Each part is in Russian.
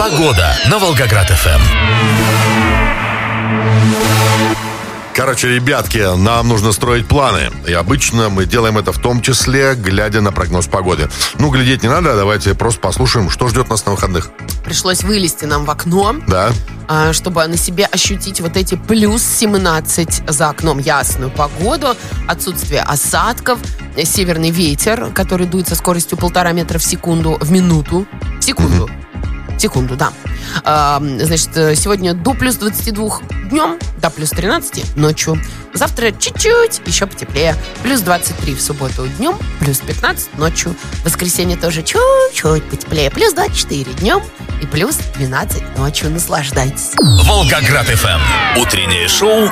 Погода на Волгоград-ФМ. Короче, ребятки, нам нужно строить планы. И обычно мы делаем это в том числе, глядя на прогноз погоды. Ну, глядеть не надо, давайте просто послушаем, что ждет нас на выходных. Пришлось вылезти нам в окно, Да. чтобы на себе ощутить вот эти плюс 17 за окном, ясную погоду, отсутствие осадков, северный ветер, который дует со скоростью 1,5 метра в секунду, в минуту. Секунду, да. Значит, сегодня до плюс 22 днем, до плюс 13 ночью. Завтра чуть-чуть еще потеплее. Плюс 23 в субботу днем, плюс 15 ночью. В воскресенье тоже чуть-чуть потеплее. Плюс 24 днем и плюс 12 ночью. Наслаждайтесь. Волгоград-ФМ. Утреннее шоу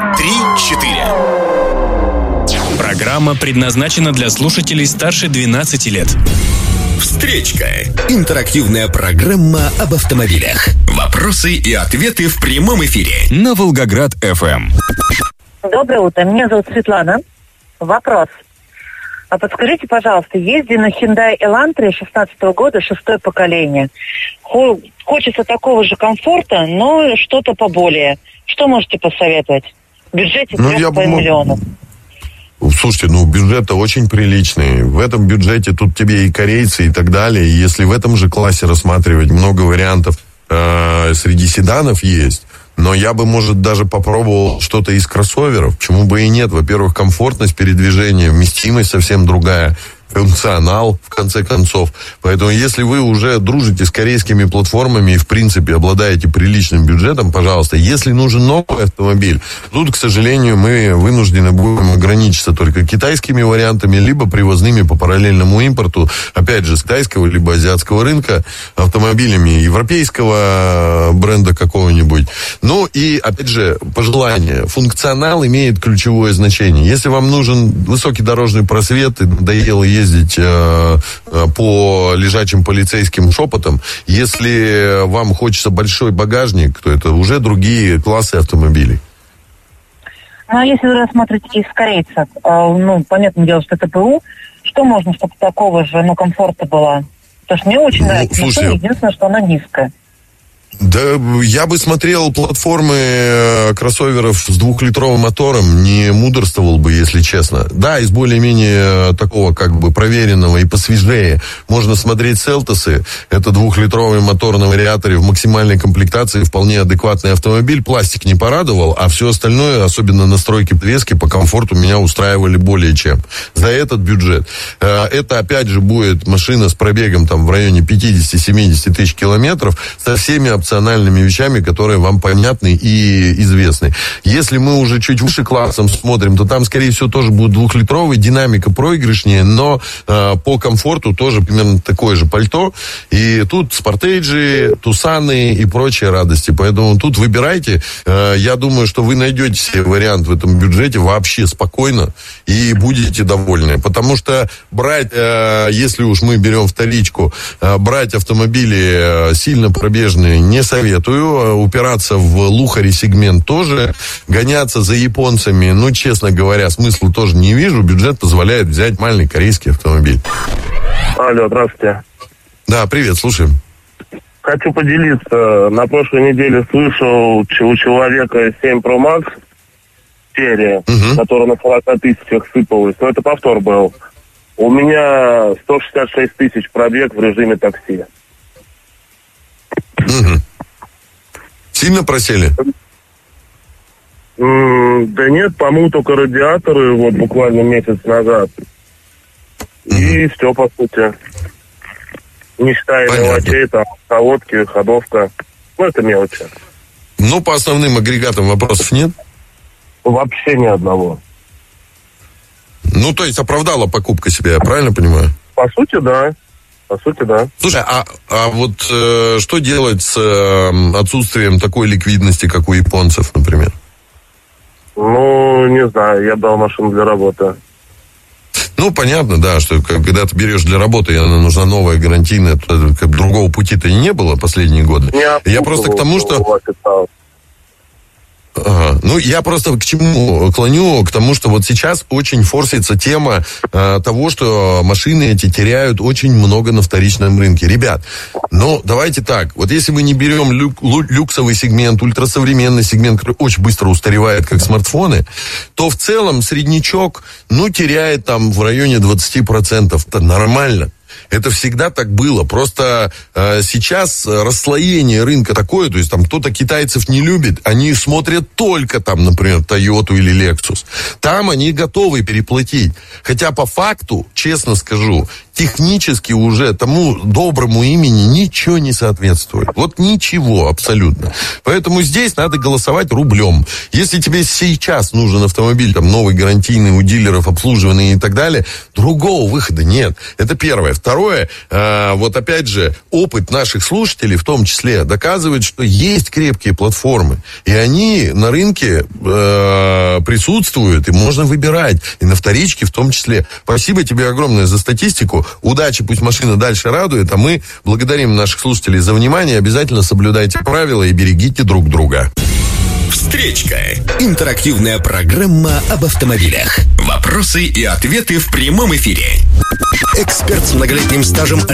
3-4. Программа предназначена для слушателей старше 12 лет. Встречка. Интерактивная программа об автомобилях. Вопросы и ответы в прямом эфире. На Волгоград-ФМ. Доброе утро, меня зовут Светлана. Вопрос. А подскажите, пожалуйста, езди на Hyundai Elantra 16 года, 6-е поколение. Хочется такого же комфорта, но что-то поболее. Что можете посоветовать? В бюджете 3,5 миллионов. Слушайте, бюджет-то очень приличный. В этом бюджете тут тебе и корейцы, и так далее. И если в этом же классе рассматривать, много вариантов среди седанов есть. Но я бы, может, даже попробовал что-то из кроссоверов. Почему бы и нет? Во-первых, комфортность передвижения, вместимость совсем другая. Функционал, в конце концов. Поэтому, если вы уже дружите с корейскими платформами и, в принципе, обладаете приличным бюджетом, пожалуйста, если нужен новый автомобиль, тут, к сожалению, мы вынуждены будем ограничиться только китайскими вариантами, либо привозными по параллельному импорту, опять же, с китайского либо азиатского рынка, автомобилями европейского бренда какого-нибудь. Ну и, опять же, пожелание. Функционал имеет ключевое значение. Если вам нужен высокий дорожный просвет и надоело ездить по лежачим полицейским шепотам, если вам хочется большой багажник, то это уже другие классы автомобилей. Ну, а если вы рассматриваете из корейцев, понятное дело, что это ПУ, что можно, чтобы такого же, комфорта было? Потому что мне очень нравится, единственное, что она низкая. Да, я бы смотрел платформы кроссоверов с 2-литровым мотором, не мудрствовал бы, если честно. Да, из более-менее такого, проверенного и посвежее можно смотреть Селтосы. Это 2-литровый мотор на вариаторе в максимальной комплектации, вполне адекватный автомобиль. Пластик не порадовал, а все остальное, особенно настройки подвески, по комфорту меня устраивали более чем. За этот бюджет. Это, опять же, будет машина с пробегом в районе 50-70 тысяч километров, со всеми опциональными вещами, которые вам понятны и известны. Если мы уже чуть выше классом смотрим, то там, скорее всего, тоже будет 2-литровый, динамика проигрышнее, но по комфорту тоже примерно такое же пальто. И тут спортейджи, тусаны и прочие радости. Поэтому тут выбирайте. Я думаю, что вы найдете себе вариант в этом бюджете вообще спокойно и будете довольны. Потому что брать, если уж мы берем вторичку, брать автомобили сильно пробежные не советую. Упираться в лухари сегмент тоже. Гоняться за японцами, честно говоря, смысла тоже не вижу. Бюджет позволяет взять маленький корейский автомобиль. Алло, здравствуйте. Да, привет, слушаем. Хочу поделиться. На прошлой неделе слышал у человека 7 Pro Max серия, которая на 40 тысячах сыпалась. Но это повтор был. У меня 166 тысяч пробег в режиме такси. Сильно просели? Да нет, по-моему, только радиаторы буквально месяц назад. И все, по сути. Не считая мелочей, колодки, ходовка. Это мелочи. По основным агрегатам вопросов нет? Вообще ни одного. То есть оправдала покупка себя, я правильно понимаю? По сути, да. Слушай, а вот что делать с отсутствием такой ликвидности, как у японцев, например? Не знаю, я брал машину для работы. Понятно, да, что когда ты берешь для работы, она нужна новая, гарантийная, другого пути-то и не было последние годы. Я просто к тому, что... Ну, я просто к чему клоню? К тому, что вот сейчас очень форсится тема того, что машины эти теряют очень много на вторичном рынке. Ребят, ну, давайте так. Вот если мы не берем люксовый сегмент, ультрасовременный сегмент, который очень быстро устаревает, как смартфоны, то в целом среднячок, ну, теряет там в районе 20%. Это нормально. Это всегда так было. Просто сейчас расслоение рынка такое, то есть там кто-то китайцев не любит, они смотрят только там, например, Toyota или Lexus. Там они готовы переплатить. Хотя по факту, честно скажу, технически уже тому доброму имени ничего не соответствует. Вот ничего абсолютно. Поэтому здесь надо голосовать рублем. Если тебе сейчас нужен автомобиль, там, новый, гарантийный, у дилеров, обслуживанный и так далее, другого выхода нет. Это первое. Второе, вот опять же, опыт наших слушателей, в том числе, доказывает, что есть крепкие платформы. И они на рынке присутствуют, и можно выбирать. И на вторичке в том числе. Спасибо тебе огромное за статистику. Удачи, пусть машина дальше радует, а мы благодарим наших слушателей за внимание. Обязательно соблюдайте правила и берегите друг друга. Встречка. Интерактивная программа об автомобилях. Вопросы и ответы в прямом эфире. Эксперт с многолетним стажем